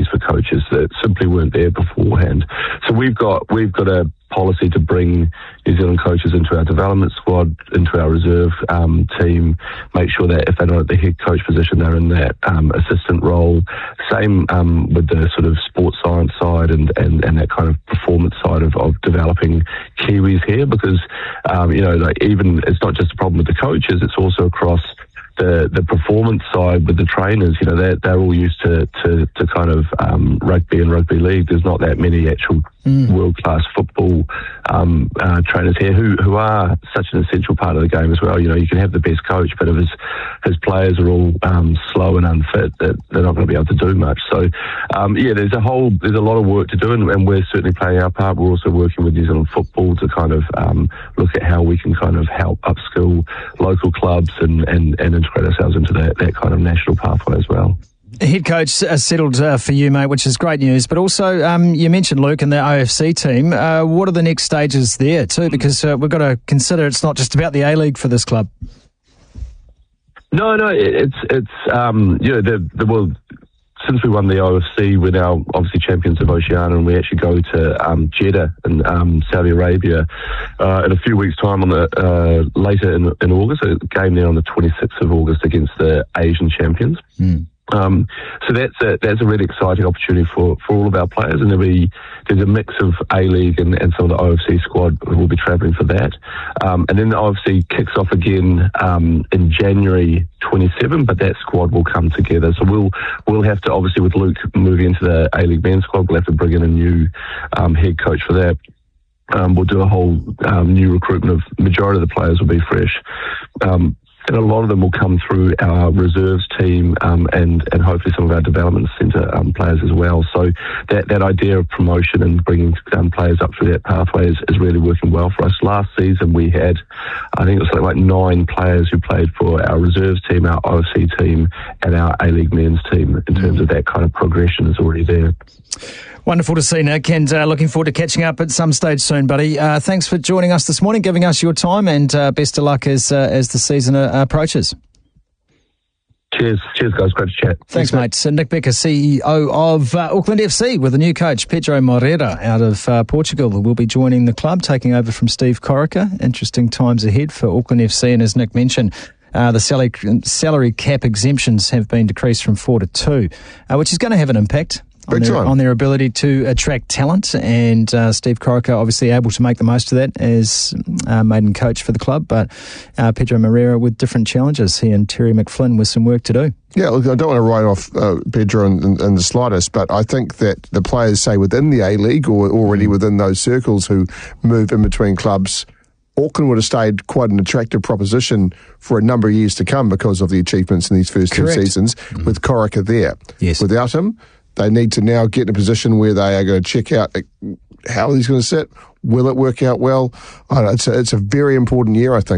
for coaches that simply weren't there beforehand. So we've got a policy to bring New Zealand coaches into our development squad, into our reserve team, make sure that if they're not at the head coach position, they're in that assistant role. Same with the sort of sports science side and that kind of performance side of developing Kiwis here, because even it's not just a problem with the coaches, it's also across the performance side with the trainers. They're all used to kind of rugby and rugby league. There's not that many actual world-class football trainers here who are such an essential part of the game as well. You can have the best coach, but if his players are all slow and unfit, they're not going to be able to do much. So there's a lot of work to do, and we're certainly playing our part. We're also working with New Zealand Football to kind of look at how we can kind of help upskill local clubs and integrate ourselves into that kind of national pathway as well. Head coach settled for you, mate, which is great news. But also, you mentioned Luke and the OFC team. What are the next stages there too? Because we've got to consider it's not just about the A-League for this club. No, it's since we won the OFC, we're now obviously champions of Oceania, and we actually go to Jeddah in Saudi Arabia in a few weeks' time later in August. A game there on the 26th of August against the Asian champions. So that's a really exciting opportunity for all of our players, and there's a mix of A-League and some of the OFC squad who will be travelling for that. And then the OFC kicks off again in January 27, but that squad will come together. So we'll have to, obviously with Luke moving into the A-League men's squad, we'll have to bring in a new head coach for that. We'll do a whole new recruitment of majority of the players will be fresh. And a lot of them will come through our reserves team and hopefully some of our development centre players as well. So that idea of promotion and bringing players up through that pathway is really working well for us. Last season we had, I think it was something like 9 players who played for our reserves team, our OFC team and our A-League men's team. In terms of that kind of progression is already there. Wonderful to see, Nick, and looking forward to catching up at some stage soon, buddy. Thanks for joining us this morning, giving us your time, and best of luck as the season approaches. Cheers, guys. Great to chat. Thanks, mate. So Nick Becker, CEO of Auckland FC, with the new coach, Pedro Moreira, out of Portugal, will be joining the club, taking over from Steve Corica. Interesting times ahead for Auckland FC, and as Nick mentioned, the salary cap exemptions have been decreased from 4 to 2, which is going to have an impact on their ability to attract talent, and Steve Corica obviously able to make the most of that as maiden coach for the club, but Pedro Moreira with different challenges. He and Terry McFlynn with some work to do. Yeah, look, I don't want to write off Pedro in the slightest, but I think that the players, say within the A-League or already within those circles who move in between clubs, Auckland would have stayed quite an attractive proposition for a number of years to come because of the achievements in these first 2 seasons with Corica there. Yes. Without him, they need to now get in a position where they are going to check out how he's going to sit. Will it work out well? I don't know, it's a very important year, I think.